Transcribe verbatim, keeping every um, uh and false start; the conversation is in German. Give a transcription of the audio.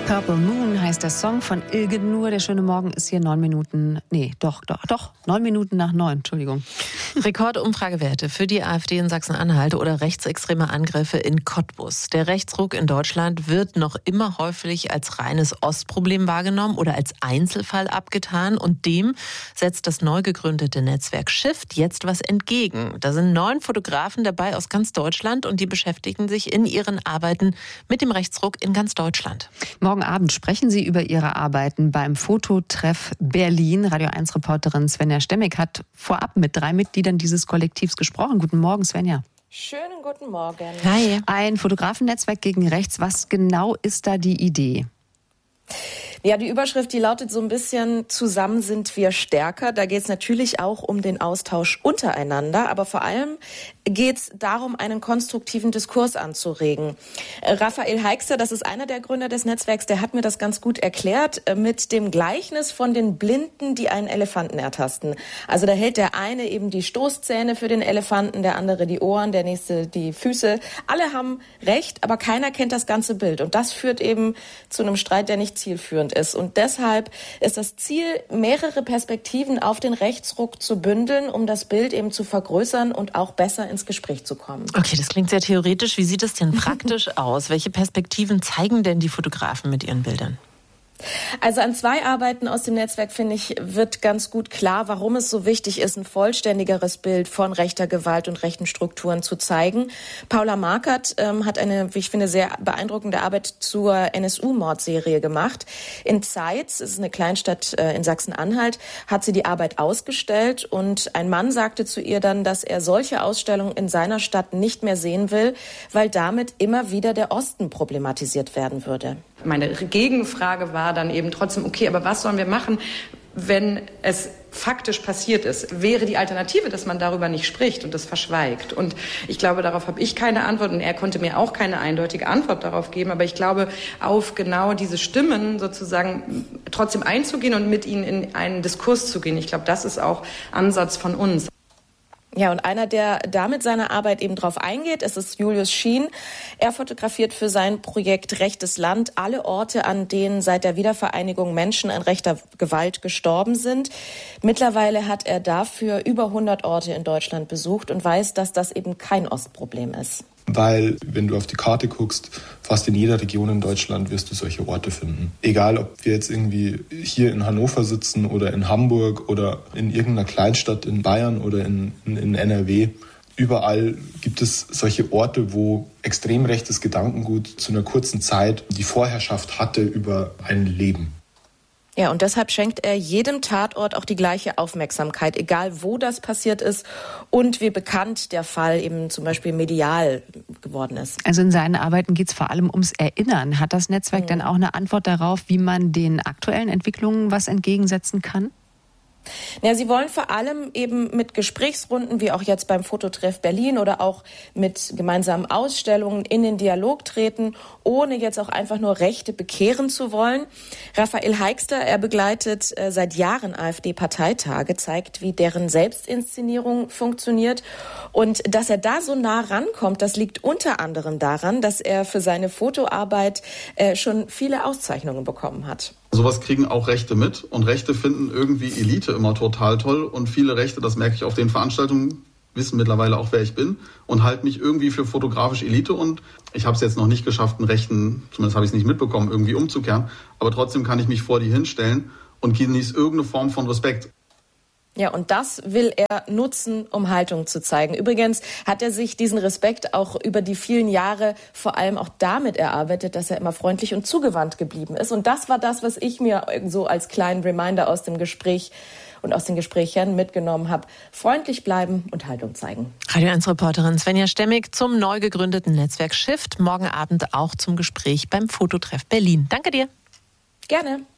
Purple Moon heißt der Song von Ilge Nur. Der schöne Morgen ist hier neun Minuten, nee, doch, doch, doch, neun Minuten nach neun, Entschuldigung. Rekordumfragewerte für die AfD in Sachsen-Anhalt oder rechtsextreme Angriffe in Cottbus. Der Rechtsruck in Deutschland wird noch immer häufig als reines Ostproblem wahrgenommen oder als Einzelfall abgetan. Und dem setzt das neu gegründete Netzwerk Shift jetzt was entgegen. Da sind neun Fotografen dabei aus ganz Deutschland und die beschäftigen sich in ihren Arbeiten mit dem Rechtsruck in ganz Deutschland. Morgen Abend sprechen Sie über Ihre Arbeiten beim Fototreff Berlin. Radio eins Reporterin Svenja Stemmig hat vorab mit drei Mitgliedern dieses Kollektivs gesprochen. Guten Morgen, Svenja. Schönen guten Morgen. Hi. Ein Fotografennetzwerk gegen rechts. Was genau ist da die Idee? Ja, die Überschrift, die lautet so ein bisschen: Zusammen sind wir stärker. Da geht es natürlich auch um den Austausch untereinander, aber vor allem geht es darum, einen konstruktiven Diskurs anzuregen. Raphael Heixter, das ist einer der Gründer des Netzwerks, der hat mir das ganz gut erklärt mit dem Gleichnis von den Blinden, die einen Elefanten ertasten. Also da hält der eine eben die Stoßzähne für den Elefanten, der andere die Ohren, der nächste die Füße. Alle haben recht, aber keiner kennt das ganze Bild. Und das führt eben zu einem Streit, der nicht zielführend ist. Und deshalb ist das Ziel, mehrere Perspektiven auf den Rechtsruck zu bündeln, um das Bild eben zu vergrößern und auch besser ins Gespräch zu kommen. Okay, das klingt sehr theoretisch. Wie sieht es denn praktisch aus? Welche Perspektiven zeigen denn die Fotografen mit ihren Bildern? Also an zwei Arbeiten aus dem Netzwerk, finde ich, wird ganz gut klar, warum es so wichtig ist, ein vollständigeres Bild von rechter Gewalt und rechten Strukturen zu zeigen. Paula Markert ähm, hat eine, wie ich finde, sehr beeindruckende Arbeit zur N S U-Mordserie gemacht. In Zeitz, das ist eine Kleinstadt äh, in Sachsen-Anhalt, hat sie die Arbeit ausgestellt und ein Mann sagte zu ihr dann, dass er solche Ausstellungen in seiner Stadt nicht mehr sehen will, weil damit immer wieder der Osten problematisiert werden würde. Meine Gegenfrage war dann eben trotzdem, okay, aber was sollen wir machen, wenn es faktisch passiert ist? Wäre die Alternative, dass man darüber nicht spricht und das verschweigt? Und ich glaube, darauf habe ich keine Antwort und er konnte mir auch keine eindeutige Antwort darauf geben. Aber ich glaube, auf genau diese Stimmen sozusagen trotzdem einzugehen und mit ihnen in einen Diskurs zu gehen, ich glaube, das ist auch Ansatz von uns. Ja, und einer, der da mit seiner Arbeit eben drauf eingeht, ist es Julius Schien. Er fotografiert für sein Projekt Rechtes Land alle Orte, an denen seit der Wiedervereinigung Menschen an rechter Gewalt gestorben sind. Mittlerweile hat er dafür über hundert Orte in Deutschland besucht und weiß, dass das eben kein Ostproblem ist. Weil, wenn du auf die Karte guckst, fast in jeder Region in Deutschland wirst du solche Orte finden. Egal, ob wir jetzt irgendwie hier in Hannover sitzen oder in Hamburg oder in irgendeiner Kleinstadt in Bayern oder in, in, in N R W. Überall gibt es solche Orte, wo extrem rechtes Gedankengut zu einer kurzen Zeit die Vorherrschaft hatte über ein Leben. Ja, und deshalb schenkt er jedem Tatort auch die gleiche Aufmerksamkeit, egal wo das passiert ist und wie bekannt der Fall eben zum Beispiel medial geworden ist. Also in seinen Arbeiten geht es vor allem ums Erinnern. Hat das Netzwerk mhm. denn auch eine Antwort darauf, wie man den aktuellen Entwicklungen was entgegensetzen kann? Ja, sie wollen vor allem eben mit Gesprächsrunden, wie auch jetzt beim Fototreff Berlin oder auch mit gemeinsamen Ausstellungen in den Dialog treten, ohne jetzt auch einfach nur Rechte bekehren zu wollen. Raphael Heixter, er begleitet äh, seit Jahren AfD-Parteitage, zeigt, wie deren Selbstinszenierung funktioniert. Und dass er da so nah rankommt, das liegt unter anderem daran, dass er für seine Fotoarbeit äh, schon viele Auszeichnungen bekommen hat. Sowas kriegen auch Rechte mit und Rechte finden irgendwie Elite immer total toll und viele Rechte, das merke ich auf den Veranstaltungen, wissen mittlerweile auch, wer ich bin und halten mich irgendwie für fotografisch Elite und ich habe es jetzt noch nicht geschafft, einen Rechten, zumindest habe ich es nicht mitbekommen, irgendwie umzukehren, aber trotzdem kann ich mich vor die hinstellen und genieße irgendeine Form von Respekt. Ja, und das will er nutzen, um Haltung zu zeigen. Übrigens hat er sich diesen Respekt auch über die vielen Jahre vor allem auch damit erarbeitet, dass er immer freundlich und zugewandt geblieben ist. Und das war das, was ich mir so als kleinen Reminder aus dem Gespräch und aus den Gesprächen mitgenommen habe. Freundlich bleiben und Haltung zeigen. Radio eins Reporterin Svenja Stemmig zum neu gegründeten Netzwerk Shift. Morgen Abend auch zum Gespräch beim Fototreff Berlin. Danke dir. Gerne.